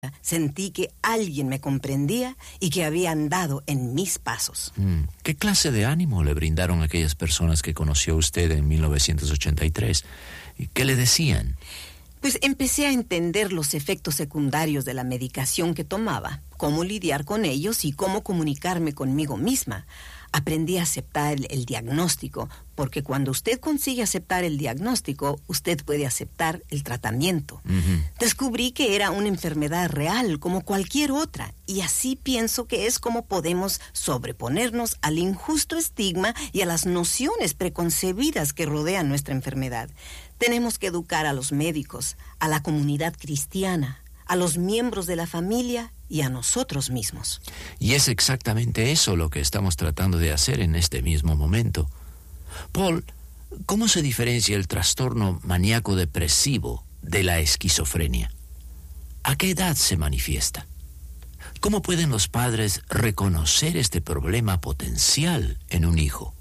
sentí que alguien me comprendía y que había andado en mis pasos. ¿Qué clase de ánimo le brindaron aquellas personas que conoció usted en 1983? ¿Y qué le decían? Pues empecé a entender los efectos secundarios de la medicación que tomaba, cómo lidiar con ellos y cómo comunicarme conmigo misma. Aprendí a aceptar el diagnóstico, porque cuando usted consigue aceptar el diagnóstico, usted puede aceptar el tratamiento. Descubrí que era una enfermedad real, como cualquier otra, y así pienso que es como podemos sobreponernos al injusto estigma y a las nociones preconcebidas que rodean nuestra enfermedad. Tenemos que educar a los médicos, a la comunidad cristiana, a los miembros de la familia y a nosotros mismos. Y es exactamente eso lo que estamos tratando de hacer en este mismo momento. Paul, ¿cómo se diferencia el trastorno maníaco-depresivo de la esquizofrenia? ¿A qué edad se manifiesta? ¿Cómo pueden los padres reconocer este problema potencial en un hijo?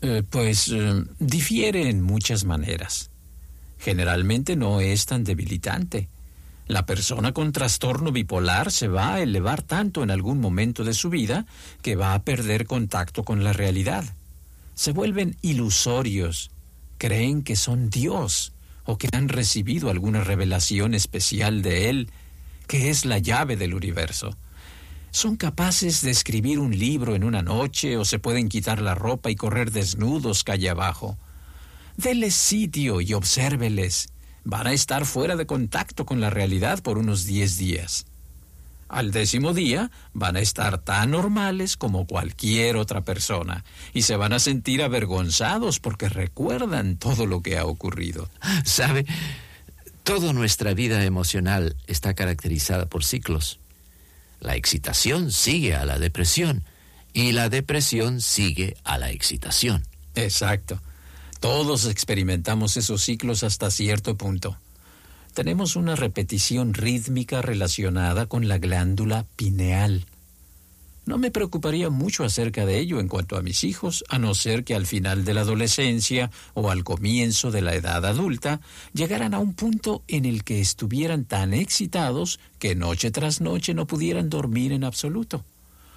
Difiere en muchas maneras. Generalmente no es tan debilitante. La persona con trastorno bipolar se va a elevar tanto en algún momento de su vida que va a perder contacto con la realidad. Se vuelven ilusorios, creen que son Dios o que han recibido alguna revelación especial de Él, que es la llave del universo. Son capaces de escribir un libro en una noche o se pueden quitar la ropa y correr desnudos calle abajo. Denles sitio y obsérveles. Van a estar fuera de contacto con la realidad por unos 10 días. Al 10º día van a estar tan normales como cualquier otra persona y se van a sentir avergonzados porque recuerdan todo lo que ha ocurrido. ¿Sabe? Toda nuestra vida emocional está caracterizada por ciclos. La excitación sigue a la depresión y la depresión sigue a la excitación. Exacto. Todos experimentamos esos ciclos hasta cierto punto. Tenemos una repetición rítmica relacionada con la glándula pineal. No me preocuparía mucho acerca de ello en cuanto a mis hijos, a no ser que al final de la adolescencia o al comienzo de la edad adulta llegaran a un punto en el que estuvieran tan excitados que noche tras noche no pudieran dormir en absoluto.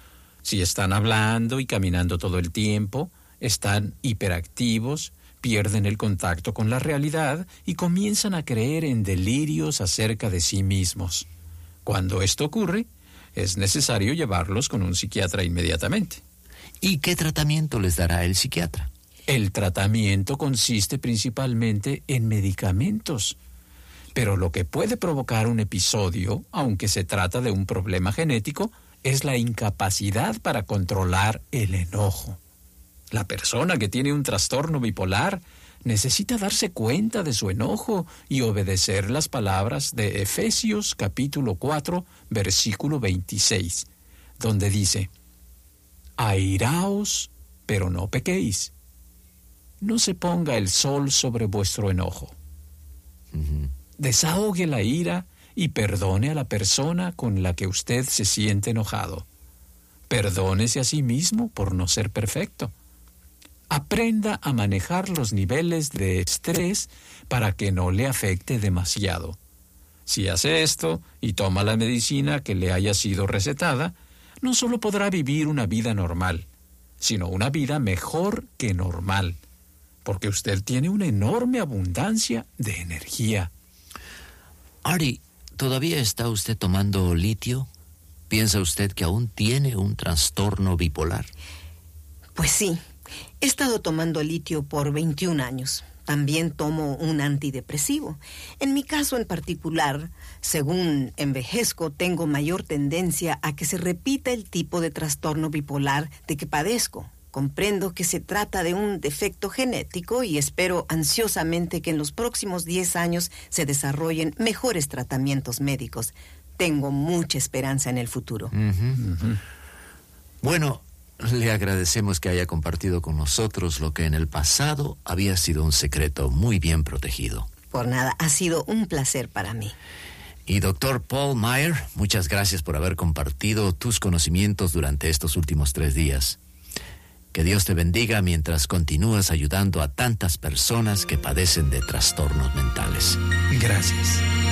Si están hablando y caminando todo el tiempo, están hiperactivos, pierden el contacto con la realidad y comienzan a creer en delirios acerca de sí mismos. Cuando esto ocurre, es necesario llevarlos con un psiquiatra inmediatamente. ¿Y qué tratamiento les dará el psiquiatra? El tratamiento consiste principalmente en medicamentos. Pero lo que puede provocar un episodio, aunque se trata de un problema genético, es la incapacidad para controlar el enojo. La persona que tiene un trastorno bipolar necesita darse cuenta de su enojo y obedecer las palabras de Efesios capítulo 4, versículo 26, donde dice: airaos, pero no pequéis. No se ponga el sol sobre vuestro enojo. Desahogue la ira y perdone a la persona con la que usted se siente enojado. Perdónese a sí mismo por no ser perfecto. Aprenda a manejar los niveles de estrés para que no le afecte demasiado. Si hace esto y toma la medicina que le haya sido recetada, no solo podrá vivir una vida normal, sino una vida mejor que normal, porque usted tiene una enorme abundancia de energía. Artie, ¿todavía está usted tomando litio? ¿Piensa usted que aún tiene un trastorno bipolar? Pues sí. He estado tomando litio por 21 años. También tomo un antidepresivo. En mi caso en particular, según envejezco, tengo mayor tendencia a que se repita el tipo de trastorno bipolar de que padezco. Comprendo que se trata de un defecto genético y espero ansiosamente que en los próximos 10 años se desarrollen mejores tratamientos médicos. Tengo mucha esperanza en el futuro. Bueno, le agradecemos que haya compartido con nosotros lo que en el pasado había sido un secreto muy bien protegido. Por nada, ha sido un placer para mí. Y doctor Paul Meier, muchas gracias por haber compartido tus conocimientos durante estos últimos 3 días. Que Dios te bendiga mientras continúas ayudando a tantas personas que padecen de trastornos mentales. Gracias.